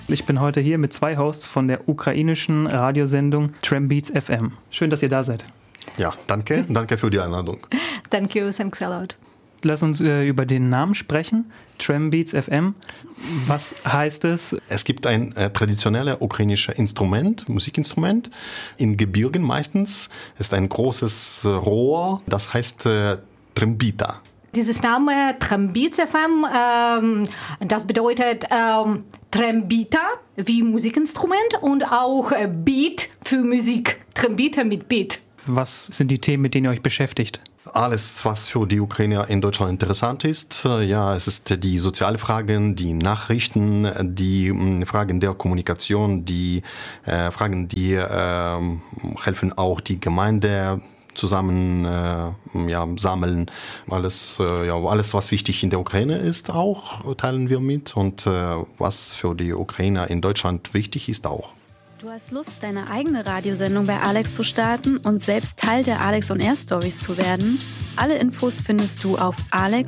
Ich bin heute hier mit zwei Hosts von der ukrainischen Radiosendung Trambeats FM. Schön, dass ihr da seid. Ja, danke. Danke für die Einladung. Thank you, thanks a lot. Lass uns über den Namen sprechen. Trambeats FM. Was heißt es? Es gibt ein traditionelles ukrainisches Musikinstrument, in Gebirgen meistens. Es ist ein großes Rohr, das heißt Trambita. Dieses Name Trambeats FM, das bedeutet Trambita wie Musikinstrument und auch Beat für Musik. Trambita mit Beat. Was sind die Themen, mit denen ihr euch beschäftigt? Alles, was für die Ukrainer in Deutschland interessant ist. Ja, es ist die sozialen Fragen, die Nachrichten, die Fragen der Kommunikation, die Fragen, die helfen auch die Gemeinde zusammen sammeln. Alles, was wichtig in der Ukraine ist, auch teilen wir mit. Und was für die Ukrainer in Deutschland wichtig ist, auch. Du hast Lust, deine eigene Radiosendung bei Alex zu starten und selbst Teil der Alex on Air Stories zu werden? Alle Infos findest du auf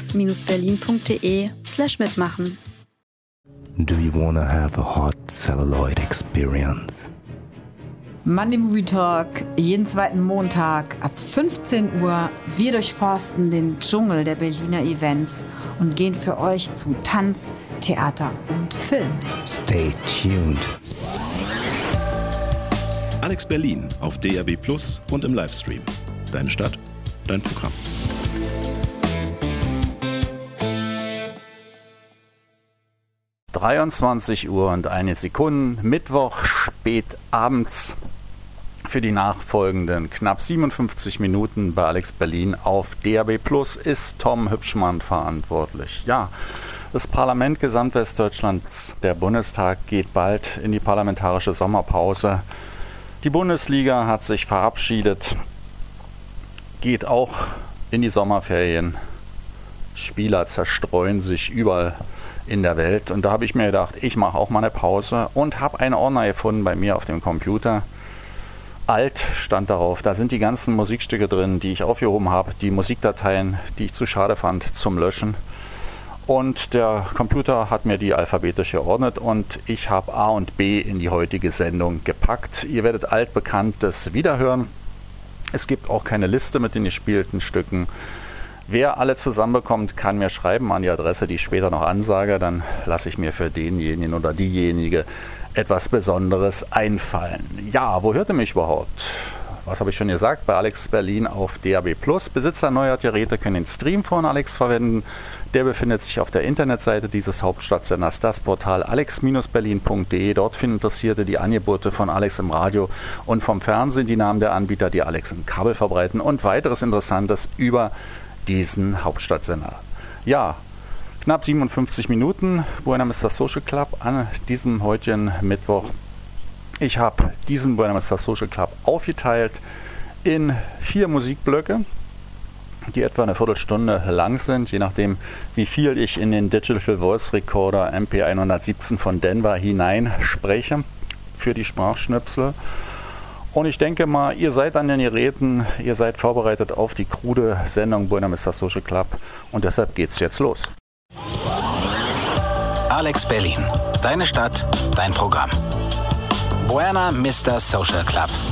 alex-berlin.de/mitmachen. Do you wanna have a hot celluloid experience? Monday Movie Talk, jeden zweiten Montag ab 15 Uhr. Wir durchforsten den Dschungel der Berliner Events und gehen für euch zu Tanz, Theater und Film. Stay tuned. Alex Berlin auf DAB+ und im Livestream. Deine Stadt, dein Programm. (23:01) Mittwoch spät abends für die nachfolgenden knapp 57 Minuten bei Alex Berlin auf DAB+ ist Tom Hübschmann verantwortlich. Ja, das Parlament Gesamtwestdeutschlands, der Bundestag, geht bald in die parlamentarische Sommerpause. Die Bundesliga hat sich verabschiedet, geht auch in die Sommerferien. Spieler zerstreuen sich überall in der Welt. Und da habe ich mir gedacht, ich mache auch mal eine Pause und habe einen Ordner gefunden bei mir auf dem Computer. Alt stand darauf. Da sind die ganzen Musikstücke drin, die ich aufgehoben habe, die Musikdateien, die ich zu schade fand zum Löschen. Und der Computer hat mir die alphabetisch geordnet und ich habe A und B in die heutige Sendung gepackt. Ihr werdet Altbekanntes wiederhören. Es gibt auch keine Liste mit den gespielten Stücken. Wer alle zusammenbekommt, kann mir schreiben an die Adresse, die ich später noch ansage. Dann lasse ich mir für denjenigen oder diejenige etwas Besonderes einfallen. Ja, wo hört ihr mich überhaupt? Was habe ich schon gesagt? Bei Alex Berlin auf DAB+. Besitzer neuer Geräte können den Stream von Alex verwenden. Der befindet sich auf der Internetseite dieses Hauptstadtsenders, das Portal alex-berlin.de. Dort finden Interessierte die Angebote von Alex im Radio und vom Fernsehen, die Namen der Anbieter, die Alex im Kabel verbreiten und weiteres Interessantes über diesen Hauptstadtsender. Ja, knapp 57 Minuten. Buena Vista Social Club an diesem heutigen Mittwoch. Ich habe diesen Buena Vista Social Club aufgeteilt in 4 Musikblöcke, die etwa eine Viertelstunde lang sind, je nachdem wie viel ich in den Digital Voice Recorder MP117 von Denver hineinspreche für die Sprachschnipsel. Und ich denke mal, ihr seid an den Geräten, ihr seid vorbereitet auf die krude Sendung Buena Vista Social Club und deshalb geht's jetzt los. Alex Berlin, deine Stadt, dein Programm. Buena Vista Social Club.